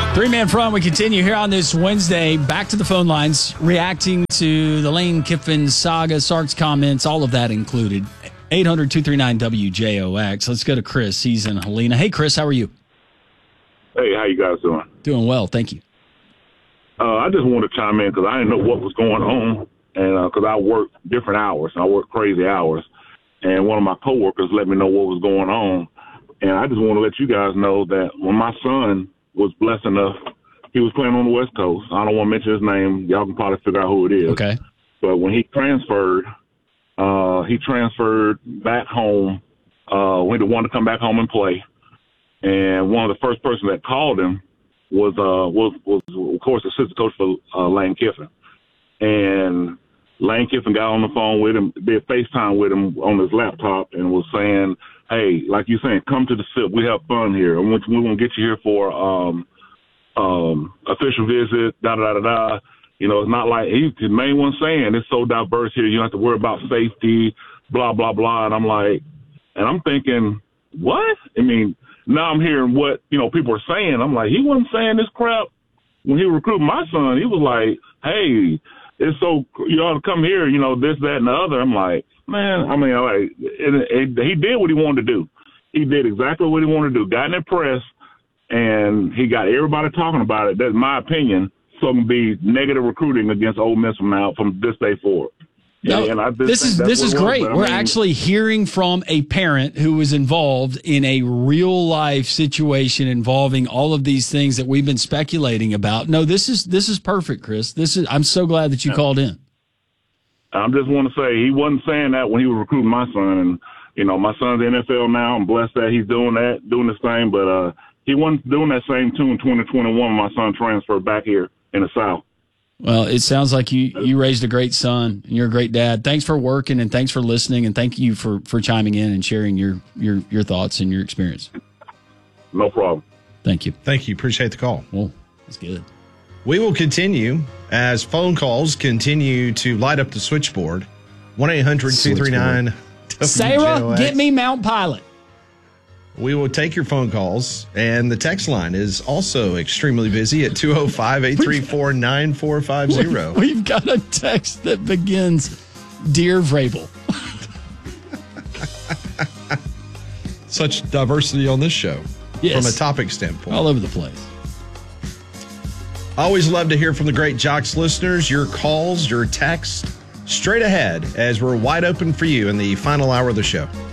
Three-man front, we continue here on this Wednesday. Back to the phone lines, reacting to the Lane Kiffin saga, Sark's comments, all of that included. 800-239-WJOX. Let's go to Chris. He's in Helena. Hey, Chris, how are you? Hey, how you guys doing? Doing well, thank you. I just wanted to chime in because I didn't know what was going on, and because I work different hours. I work crazy hours, and one of my coworkers let me know what was going on, and I just want to let you guys know that when my son was blessed enough, he was playing on the West Coast. I don't want to mention his name. Y'all can probably figure out who it is. Okay. But when he transferred back home. We wanted to come back home and play, and one of the first person that called him was of course assistant coach for Lane Kiffin, and Lane Kiffin got on the phone with him, did FaceTime with him on his laptop, and was saying, "Hey, like you're saying, come to the SIP. We have fun here. And we want to get you here for official visit. Da da da da." You know, it's not like he's the main one saying it's so diverse here. You don't have to worry about safety, blah blah blah. And I'm thinking, what? I mean, now I'm hearing what people are saying. I'm like, he wasn't saying this crap when he recruited my son. He was like, "Hey, it's so you ought to come here. This, that, and the other." I'm like, man. I mean, he did what he wanted to do. He did exactly what he wanted to do. Got in the press, and he got everybody talking about it. That's my opinion. So it can be negative recruiting against Ole Miss from this day forward. No, this is great. We're actually hearing from a parent who was involved in a real life situation involving all of these things that we've been speculating about. No, this is perfect, Chris. I'm so glad that you called in. I just want to say he wasn't saying that when he was recruiting my son, and my son's in the NFL now. I'm blessed that he's doing this thing, but he wasn't doing that same tune in 2021 when my son transferred back here in the South. Well, it sounds like you raised a great son, and you're a great dad. Thanks for working, and thanks for listening, and thank you for chiming in and sharing your thoughts and your experience. No problem. Thank you. Thank you. Appreciate the call. Well, that's good. We will continue as phone calls continue to light up the switchboard. 1-800-239-WJOX. Sarah, get me Mount Pilot. We will take your phone calls, and the text line is also extremely busy at 205-834-9450. We've got a text that begins, "Dear Vrabel." Such diversity on this show from a topic standpoint. All over the place. Always love to hear from the great Jocks listeners, your calls, your texts, straight ahead as we're wide open for you in the final hour of the show.